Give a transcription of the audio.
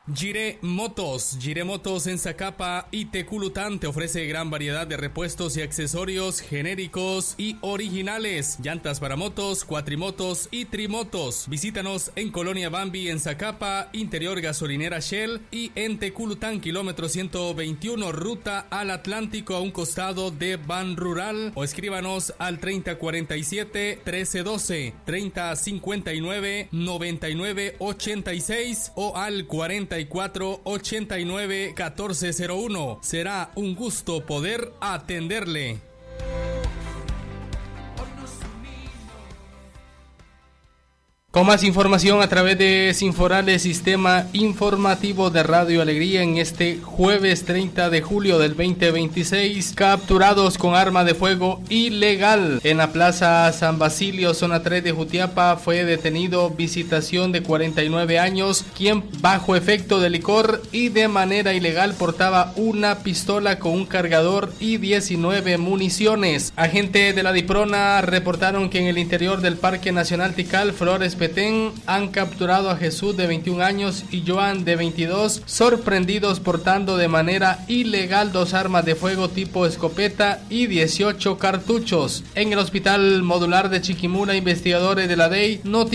Gire Motos en Zacapa y Teculután te ofrece gran variedad de repuestos y accesorios genéricos y originales, llantas para motos, cuatrimotos y trimotos. Visítanos en Colonia Bambi en Zacapa, interior gasolinera Shell, y en Teculután, kilómetro 121, ruta al Atlántico a un costado de Ban Rural, o escríbanos al 3047-1312, 3059-9986 o al 4489-1401. Será un gusto poder atenderle. Con más información a través de Sinforales, Sistema Informativo de Radio Alegría, en este jueves 30 de julio del 2026, capturados con arma de fuego ilegal. En la Plaza San Basilio, zona 3 de Jutiapa, fue detenido Visitación de 49 años, quien bajo efecto de licor y de manera ilegal portaba una pistola con un cargador y 19 municiones. Agentes de la Diprona reportaron que en el interior del Parque Nacional Tikal, Flores Petén, han capturado a Jesús de 21 años y Joan de 22, sorprendidos portando de manera ilegal 2 armas de fuego tipo escopeta y 18 cartuchos. En el Hospital Modular de Chiquimula, investigadores de la DEI